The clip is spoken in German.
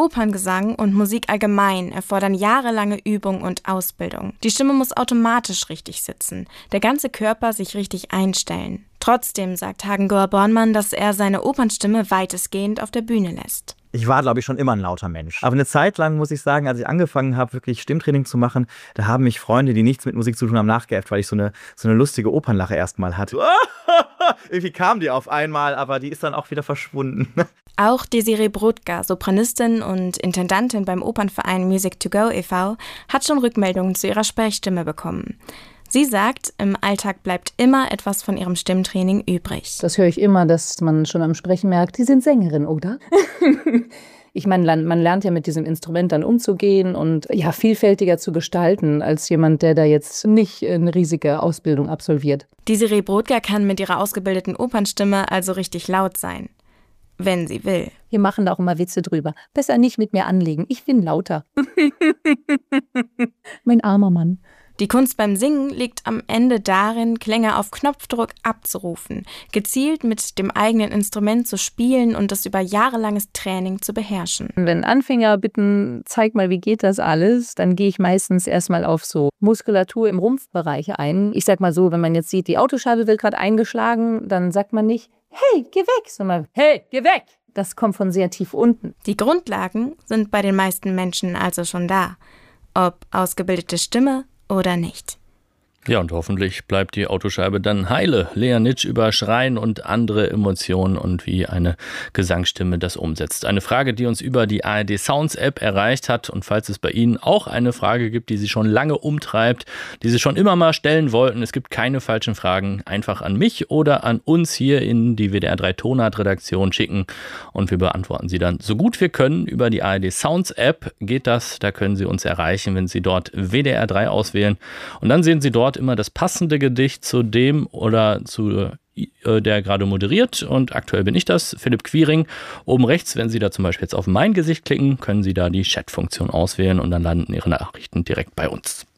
Operngesang und Musik allgemein erfordern jahrelange Übung und Ausbildung. Die Stimme muss automatisch richtig sitzen, der ganze Körper sich richtig einstellen. Trotzdem sagt Hagen-Goa Bornmann, dass er seine Opernstimme weitestgehend auf der Bühne lässt. Ich war, glaube ich, schon immer ein lauter Mensch. Aber eine Zeit lang, muss ich sagen, als ich angefangen habe, wirklich Stimmtraining zu machen, da haben mich Freunde, die nichts mit Musik zu tun haben, nachgeäfft, weil ich so eine lustige Opernlache erstmal hatte. Irgendwie kam die auf einmal, aber die ist dann auch wieder verschwunden. Auch Desiree Brodka, Sopranistin und Intendantin beim Opernverein Music to Go e.V., hat schon Rückmeldungen zu ihrer Sprechstimme bekommen. Sie sagt, im Alltag bleibt immer etwas von ihrem Stimmtraining übrig. Das höre ich immer, dass man schon am Sprechen merkt, die sind Sängerin, oder? Ich meine, man lernt ja mit diesem Instrument dann umzugehen und ja, vielfältiger zu gestalten als jemand, der da jetzt nicht eine riesige Ausbildung absolviert. Desiree Brodka kann mit ihrer ausgebildeten Opernstimme also richtig laut sein. Wenn sie will. Wir machen da auch immer Witze drüber. Besser nicht mit mir anlegen, ich bin lauter. Mein armer Mann. Die Kunst beim Singen liegt am Ende darin, Klänge auf Knopfdruck abzurufen, gezielt mit dem eigenen Instrument zu spielen und das über jahrelanges Training zu beherrschen. Wenn Anfänger bitten, zeig mal, wie geht das alles, dann gehe ich meistens erstmal auf so Muskulatur im Rumpfbereich ein. Ich sag mal so, wenn man jetzt sieht, die Autoscheibe wird gerade eingeschlagen, dann sagt man nicht, hey, geh weg, sondern hey, geh weg. Das kommt von sehr tief unten. Die Grundlagen sind bei den meisten Menschen also schon da. Ob ausgebildete Stimme oder nicht. Ja, und hoffentlich bleibt die Autoscheibe dann heile. Lea Nitsch über Schreien und andere Emotionen und wie eine Gesangsstimme das umsetzt. Eine Frage, die uns über die ARD Sounds App erreicht hat. Und falls es bei Ihnen auch eine Frage gibt, die Sie schon lange umtreibt, die Sie schon immer mal stellen wollten, es gibt keine falschen Fragen, einfach an mich oder an uns hier in die WDR 3 Tonart-Redaktion schicken. Und wir beantworten sie dann so gut wir können über die ARD Sounds App. Geht das, da können Sie uns erreichen, wenn Sie dort WDR 3 auswählen. Und dann sehen Sie dort immer das passende Gedicht zu dem oder zu der gerade moderiert. Und aktuell bin ich das, Philipp Quiring. Oben rechts, wenn Sie da zum Beispiel jetzt auf mein Gesicht klicken, können Sie da die Chat-Funktion auswählen und dann landen Ihre Nachrichten direkt bei uns.